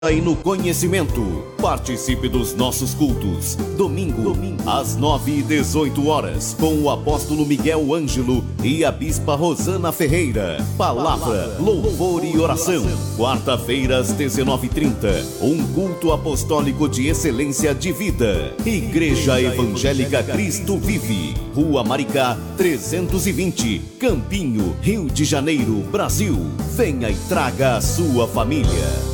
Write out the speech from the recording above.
E no conhecimento, participe dos nossos cultos, domingo, às 9h18, com o apóstolo Miguel Ângelo e a bispa Rosana Ferreira. Palavra, louvor e oração. Quarta-feira, às 19h30, um culto apostólico de excelência de vida. Igreja Evangélica Cristo Vive, Rua Maricá, 320, Campinho, Rio de Janeiro, Brasil. Venha e traga a sua família.